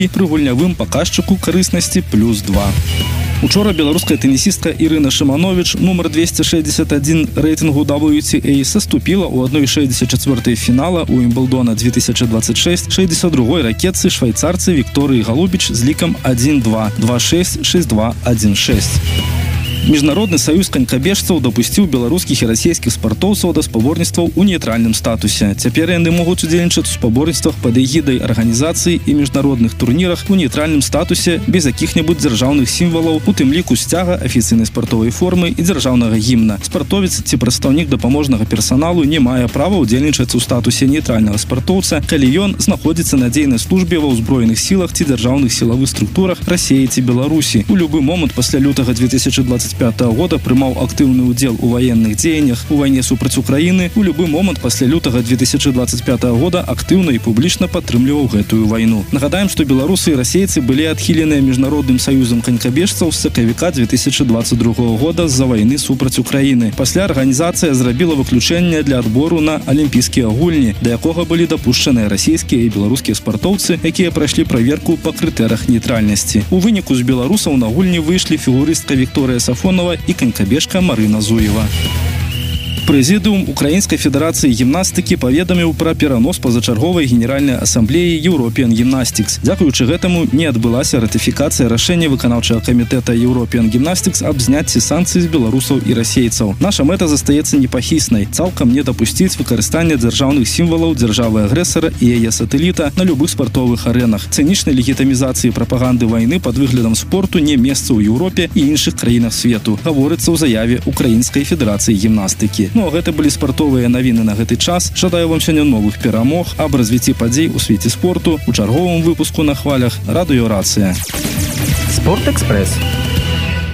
і пры гульнявым паказчыку карыснасці +2. Учора беларуская тэнісістка Ірына Шыманович, нумар 261 рэйтынгу WTA, саступіла ў 1/64 фінала у Вімблдона 2026 62-й ракетцы швайцарцы Вікторыі Галубіч з лікам 1-2, 2-6, 6-2, 1-6. Міжнародны саюз канькабежцаў дапусціў беларускіх і расійскіх спартоўцаў да спаборніцтваў у нейтральным статусе. Цяпер яны могуць удзельнічаць у спаборніцтвах пад эгідай арганізацыі і міжнародных турнірах у нейтральным статусе без якіх-небудзь дзяржаўных сімвалаў, у тым ліку сцяга, афіцыйнай спартовай формы і дзяржаўнага гімна. Спартовец ці прадстаўнік дапаможнага персаналу не мае права ўдзельнічаць у статусе нейтральнага спартоўца, калі ён знаходзіцца на дзейнай службе ва ўзброеных сілах ці дзяржаўных сілавых структурах Расіі ці Беларусі. У любы момант пасля лютага 2025 года прымаў актыўны ўдзел у ваенных дзеяннях у вайне супраць Украіны, у любы момант пасля лютага 2025 года актыўна і публічна падтрымліваў гэтую вайну. Нагадаем, што беларусы і расейцы былі адхіленыя міжнародным саюзам канькабежцаў з сакавіка 2022 года з-за вайны супраць Украіны. Пасля арганізацыя зрабіла выключэнне для адбору на алімпійскія гульні, да якога былі дапушчаныя расійскія і беларускія спартоўцы, якія прайшлі праверку па крытэрыях нейтральнасці. У выніку з беларусаў на гульні выйшлі фігурыстка Вікторыя Сафонова і канькабежка Марына Зуева. Прэзідыум Украінскай федэрацыі гімнастыкі паведаміў пра перанос пазачарговай генеральнай асамблеі European Gymnastics. Дзякуючы гэтаму не адбылася ратыфікацыя рашэння выканаўчага камітэта European Gymnastics аб зняцці санкцый з беларусаў і расейцаў. Наша мэта застаецца непахіснай – цалкам не дапусціць выкарыстання дзяржаўных сімвалаў дзяржавы-агрэсара і яе сатэліта на любых спартовых арэнах. Цынічнай легітымізацыі прапаганды вайны пад выглядам спорту не месца ў Еўропе і іншых краінах свету, гаворыцца ў заяве Украінскай федэрацыі гімнастыкі. Ну а гэта былі спартовыя навіны на гэты час. Жадаю вам сёння новых перамог, аб развіцці падзей у свеце спорту у чарговым выпуску на хвалях Радыё Рацыя. Спортэкспрэс.